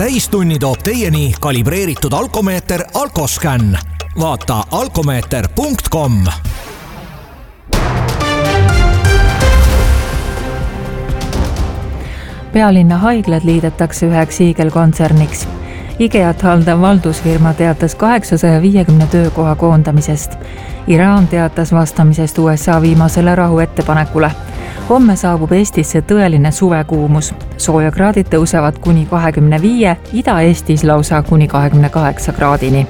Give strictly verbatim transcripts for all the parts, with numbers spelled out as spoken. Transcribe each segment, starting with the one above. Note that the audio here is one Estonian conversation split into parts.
täistunni toob teieni kalibreeritud alkomeeter Alkoscan. Vaata alkomeeter punkt com. Pealinna haiglad liidetakse üheks hiigelkontserniks. IKEA-t haldav valdusfirma teatas kaheksasaja viiekümne töökoha koondamisest. Iraan teatas vastamisest U S A viimasele rahu ettepanekule. Homme saabub Eestisse tõeline suvekuumus. Soojakraadid tõusevad kuni kahekümne viie, Ida-Eestis lausa kuni kahekümne kaheksa kraadini.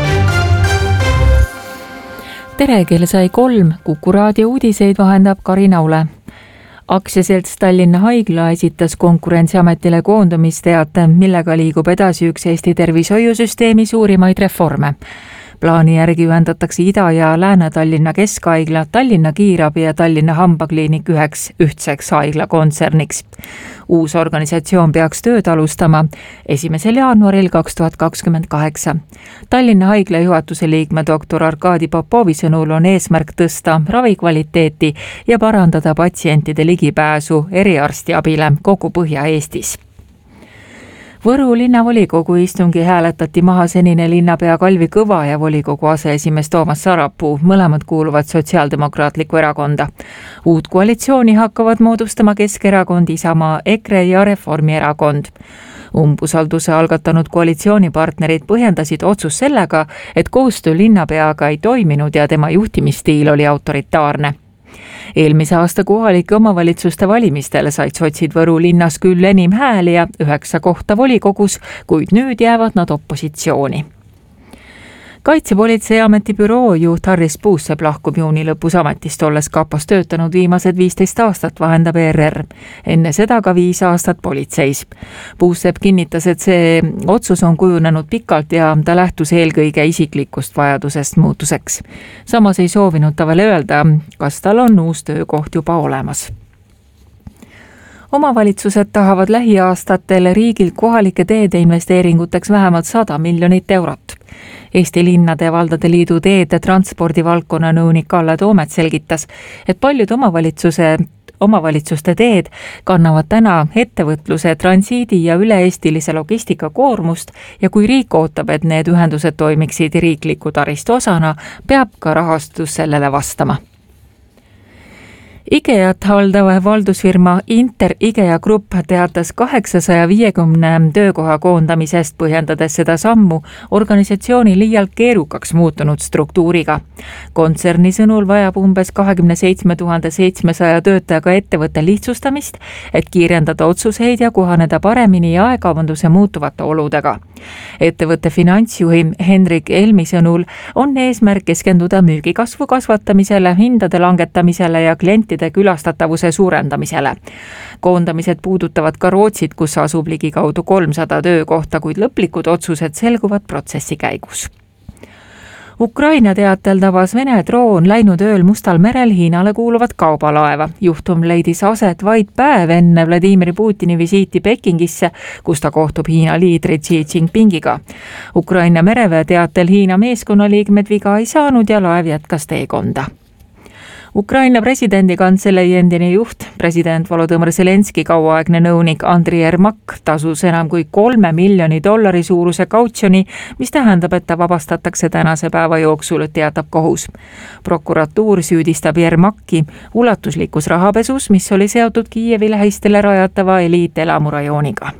Tere, kell sai kolm, Kuku raadio uudiseid vahendab Karina Ule. Aktsiaselts Tallinna Haigla esitas Konkurentsiametile koondumisteate, millega liigub edasi üks Eesti tervishoiusüsteemi suurimaid reforme. Plaani järgi ühendatakse Ida- ja Lääne-Tallinna Keskhaigla, Tallinna Kiirabi ja Tallinna Hambakliinik üheks ühtseks haiglakontserniks. Uus organisatsioon peaks tööd alustama esimesel jaanuaril kaks tuhat kakskümmend kaheksa. Tallinna Haigla juhatuse liikme doktor Arkadi Popovi sõnul on eesmärk tõsta ravikvaliteeti ja parandada patsientide ligipääsu eriarstiabile kogu Põhja-Eestis. Võru linnavolikogu istungi hääletati maha senine linnapea Kalvi Kõva ja volikogu aseesimees Toomas Sarapuu, mõlemad kuuluvad Sotsiaaldemokraatlikku erakonda. Uut koalitsiooni hakkavad moodustama Keskerakond, Isamaa, EKRE ja Reformierakond. Umbusalduse algatanud koalitsioonipartnerid põhjendasid otsus sellega, et koostöö linnapeaga ei toiminud ja tema juhtimisstiil oli autoritaarne. Eelmise aasta kohalike omavalitsuste valimistel said sotsid Võru linnas küll enim hääli ja üheksa kohta volikogus, kuid nüüd jäävad nad opositsiooni. Kaitsepolitseiameti büroo juht Harris Puusepp lahkub juuni lõpus ametist, olles kapos töötanud viimased viisteist aastat, vahendab E R R. Enne seda ka viis aastat politseis. Puusepp kinnitas, et see otsus on kujunenud pikalt ja ta lähtus eelkõige isiklikust vajadusest muutuseks. Samas ei soovinud ta veel öelda, kas tal on uus töökoht juba olemas. Omavalitsused tahavad lähiaastatel riigilt kohalike teede investeeringuteks vähemalt sada miljonit eurot. Eesti Linnade ja Valdade Liidu teede transpordivaldkonna nõunik Kalle Toomet selgitas, et paljud omavalitsuse, omavalitsuste teed kannavad täna ettevõtluse, transiidi ja üle-eestilise logistika koormust ja kui riik ootab, et need ühendused toimiksid riikliku taristu osana, peab ka rahastus sellele vastama. IKEA-t haldava valdusfirma Inter IKEA Grupp teatas kaheksasaja viiekümne töökoha koondamisest, põhjendades seda sammu organisatsiooni liialt keerukaks muutunud struktuuriga. Kontserni sõnul vajab umbes kakskümmend seitse tuhat seitsesaja töötajaga ettevõtte lihtsustamist, et kiirendada otsuseid ja kohaneda paremini aegavanduse muutuvate oludega. Ettevõtte finantsjuhi Henrik Elmi sõnul on eesmärk keskenduda müügikasvu kasvatamisele, hindade langetamisele ja klientide külastatavuse suurendamisele. Koondamised puudutavad ka Rootsit, kus asub ligikaudu kolmsada töökohta, kuid lõplikud otsused selguvad protsessi käigus. Ukraina teatel tabas Vene droon läinud ööl Mustal merel Hiinale kuuluvat kaubalaeva. Juhtum leidis aset vaid päev enne Vladimir Putini visiiti Pekingisse, kus ta kohtub Hiina liidri Xi Jinpingiga. Ukraina mereväe teatel Hiina meeskonnaliikmed viga ei saanud ja laev jätkas teekonda. Ukraina presidendi kantselei endine juht, president Volodõmõr Zelenski kauaaegne nõunik Andriy Yermak tasus enam kui kolme miljoni dollari suuruse kautsjoni, mis tähendab, et ta vabastatakse tänase päeva jooksul, teatab kohus. Prokuratuur süüdistab Yermaki ulatuslikus rahapesus, mis oli seotud Kiievi lähistele rajatava eliitelamurajooniga.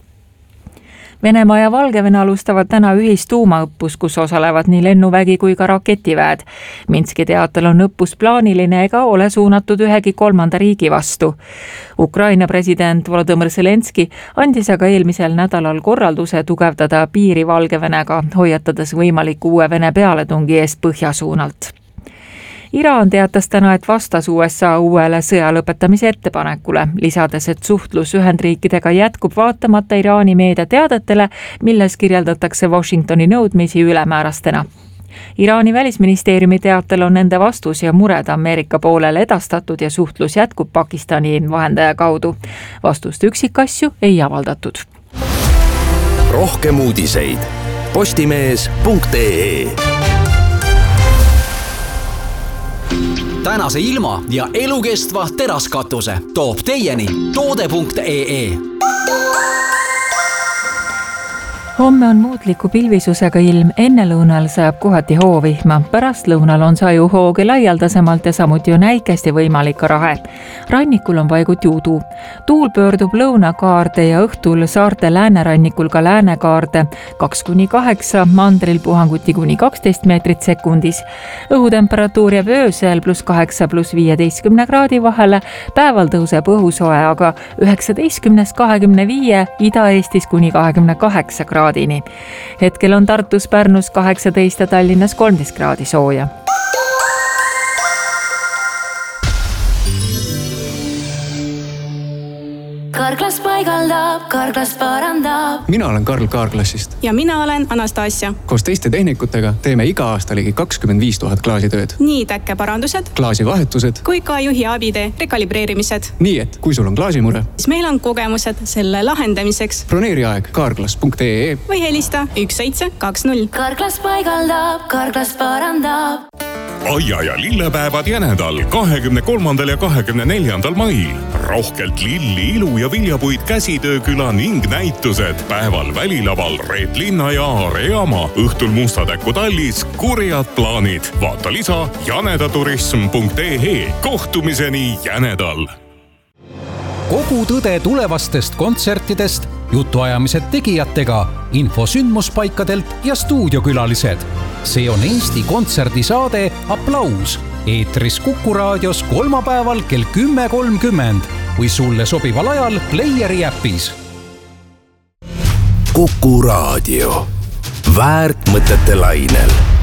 Venemaa ja Valgevene alustavad täna ühist tuumaõppus, kus osalevad nii lennuvägi kui ka raketiväed. Minski teatel on õppus plaaniline ega ole suunatud ühegi kolmanda riigi vastu. Ukraina president Volodõmõr Zelenski andis aga eelmisel nädalal korralduse tugevdada piiri Valgevenega, hoiatades võimaliku uue Vene pealetungi eest põhjasuunalt. Iraan teatas täna, et vastas U S A uuele sõja lõpetamise ettepanekule, lisades, et suhtlus Ühendriikidega jätkub vaatamata Iraani meediateadetele, milles kirjeldatakse Washingtoni nõudmisi ülemäärastena. Iraani välisministeeriumi teatel on nende vastus ja mured Ameerika poolele edastatud ja suhtlus jätkub Pakistani vahendaja kaudu. Vastust üksikasju ei avaldatud. Rohkem uudiseid postimees punkt ee. Tänase ilma ja elukestva teraskatuse toob teieni toode punkt ee. homme on muutliku pilvisusega ilm, ennelõunal sajab kohati hoovihma, pärastlõunal on saju hoogi laialdasemalt ja samuti on äikesti võimalik ka rahe. Rannikul on vaiguti udu. Tuul pöördub lõunakaarde ja õhtul saarte läänerannikul ka läänekaarde kaks kuni kaheksa, mandril puhanguti kuni kaksteist meetrit sekundis. Õhutemperatuur jääb öösel pluss kaheksa pluss viieteistkümne kraadi vahele, päeval tõuseb õhusoe aga üheksateistkümnest kahekümne viie, Ida-Eestis kuni kahekümne kaheksa kraadi. Hetkel on Tartus, Pärnus kaheksateist ja Tallinnas kolmteist kraadi sooja. Karklas paigaldab, Karklas parandab. Mina olen Karl Kaarklassist. Ja mina olen Anastasia. Koos teiste tehnikutega teeme iga aasta ligi kakskümmend viis tuhat klaasitööd. Nii täkkeparandused, klaasivahetused kui ka juhi abide rekalibreerimised. Nii et kui sul on klaasimure, siis meil on kogemused selle lahendamiseks. Broneeri aeg karklas punkt ee või helista üks seitse kaks null. Karklas paigaldab, Karklas parandab. Aia ja lillepäevad Jänedal kahekümne kolmandal ja kahekümne neljandal mail. Rohkelt lilli, ilu ja viljapuid käsitööküla ning näitused. Päeval välilaval Reet Linna ja Aare Jaama. Õhtul Mustatäku tallis kurjad plaanid. Vaata lisa janedaturism punkt ee. Kohtumiseni Jänedal. Kogu tõde tulevastest kontsertidest, jutuajamised tegijatega, info sündmuspaikadelt ja stuudiokülalised. See on Eesti kontserdisaade Applaus. Eetris Kuku raadios kolmapäeval kell kümme kolmkümmend või sulle sobival ajal Playeri äpis. Kuku raadio. Väärt mõtete lainel.